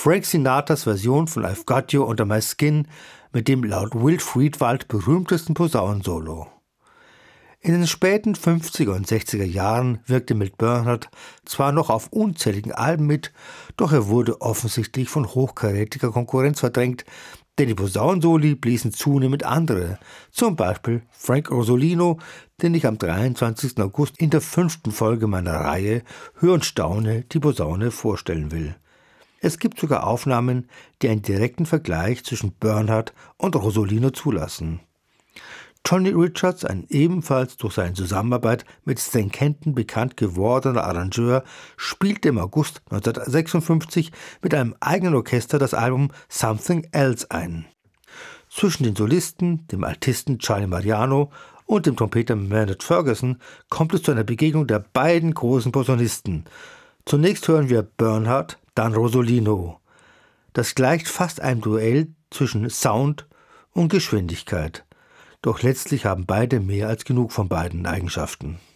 Frank Sinatras Version von I've Got You Under My Skin mit dem laut Will Friedwald berühmtesten Posaunensolo. In den späten 50er und 60er Jahren wirkte Milt Bernhard zwar noch auf unzähligen Alben mit, doch er wurde offensichtlich von hochkarätiger Konkurrenz verdrängt, denn die Posaunensoli bliesen zunehmend andere, zum Beispiel Frank Rosolino, den ich am 23. August in der 5. Folge meiner Reihe Hör und Staune, die Posaune vorstellen will. Es gibt sogar Aufnahmen, die einen direkten Vergleich zwischen Bernhard und Rosolino zulassen. Johnny Richards, ein ebenfalls durch seine Zusammenarbeit mit Stan Kenton bekannt gewordener Arrangeur, spielte im August 1956 mit einem eigenen Orchester das Album Something Else ein. Zwischen den Solisten, dem Altisten Charlie Mariano und dem Trompeter Bernard Ferguson kommt es zu einer Begegnung der beiden großen Posaunisten. Zunächst hören wir Bernhard, dann Rosolino. Das gleicht fast einem Duell zwischen Sound und Geschwindigkeit. Doch letztlich haben beide mehr als genug von beiden Eigenschaften.